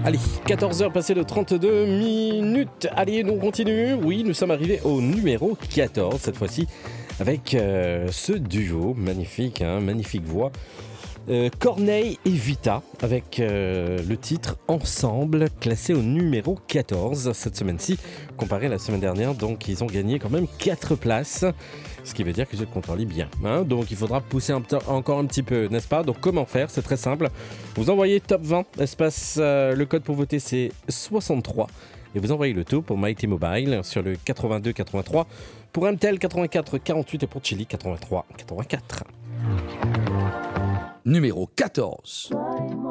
Allez, 14h passées de 32 minutes. Allez, on continue. Oui, nous sommes arrivés au numéro 14, cette fois-ci, avec ce duo magnifique, magnifique voix. Corneille et Vita, avec le titre Ensemble, classé au numéro 14 cette semaine-ci, comparé à la semaine dernière. Donc, ils ont gagné quand même 4 places. Ce qui veut dire que je contrôle bien. Donc il faudra pousser encore un petit peu, n'est-ce pas? Donc comment faire? C'est très simple. Vous envoyez top 20, espace, le code pour voter c'est 63. Et vous envoyez le tout pour Mighty Mobile sur le 82 83, pour Amtel 84 48 et pour Chili 83 84. Numéro 14.